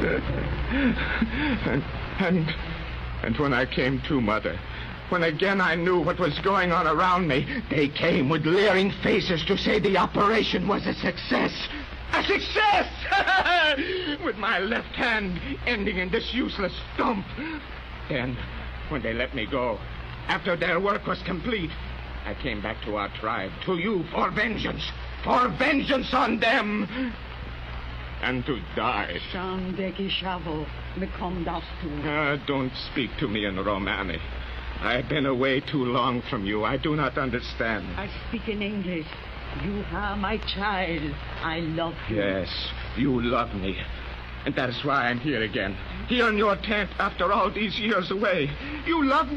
And when I came to, Mother, when again I knew what was going on around me, they came with leering faces to say the operation was a success. A success! With my left hand ending in this useless stump. Then, when they let me go, after their work was complete, I came back to our tribe, to you, for vengeance on them, and to die. Don't speak to me in Romani. I've been away too long from you. I do not understand. I speak in English. You are my child. I love you. Yes, you love me. And that is why I'm here again. Here in your tent after all these years away. You love me.